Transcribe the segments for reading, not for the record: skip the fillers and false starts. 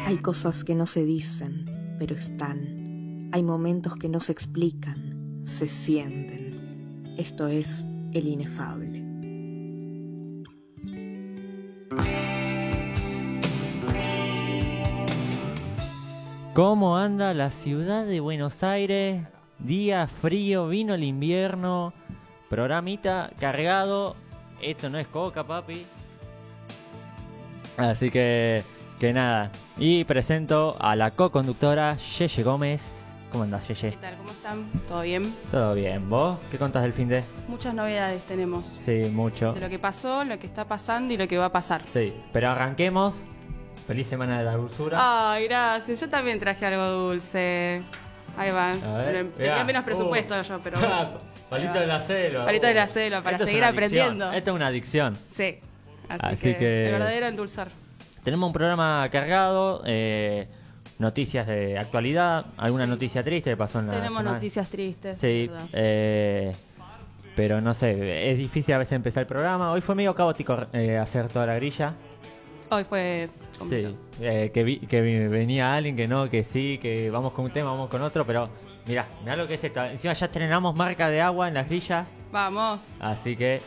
Hay cosas que no se dicen, pero están. Hay momentos que no se explican, se sienten. Esto es el inefable. ¿Cómo anda la ciudad de Buenos Aires? Día frío, vino el invierno, programita cargado. Esto no es coca, papi. Así que nada. Y presento a la co-conductora Yeye Gómez. ¿Cómo andás, Yeye? ¿Qué tal? ¿Cómo están? ¿Todo bien? Todo bien. ¿Vos? ¿Qué contás del fin de? Muchas novedades tenemos. Sí, mucho. De lo que pasó, lo que está pasando y lo que va a pasar. Sí, pero arranquemos. Feliz semana de la dulzura. Ay, gracias. Yo también traje algo dulce. Ahí van. A ver, Tenía menos presupuesto yo, pero bueno. Palito de la selva. Palito de la selva, para Esto es seguir una aprendiendo. adicción. Esto es una adicción. Sí. Así que el verdadero endulzar. Tenemos un programa cargado, noticias de actualidad, alguna noticia triste que pasó en la Tenemos semana. noticias tristes. Sí, pero no sé, es difícil a veces empezar el programa. Hoy fue medio caótico hacer toda la grilla. Hoy fue complicado. Sí, que venía alguien, que no, que sí, que vamos con un tema, vamos con otro, pero mirá lo que es esto. Encima ya estrenamos marca de agua en las grillas. Vamos. Así que,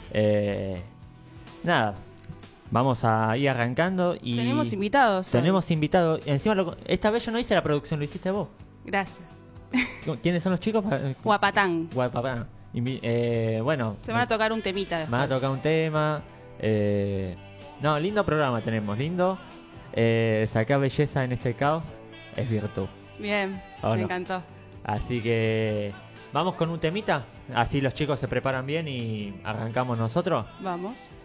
nada, vamos a ir arrancando y... Tenemos invitados. Tenemos invitados. Encima, esta vez yo no hice la producción, lo hiciste vos. Gracias. ¿Quiénes son los chicos? Guapatán. Guapapán. Bueno. Se van a tocar un temita después. Me van a tocar un tema. No, lindo programa tenemos, lindo. Sacar belleza en este caos es virtud. Bien, ¿O me no? encantó. Así que vamos con un temita. Así los chicos se preparan bien y arrancamos nosotros. Vamos.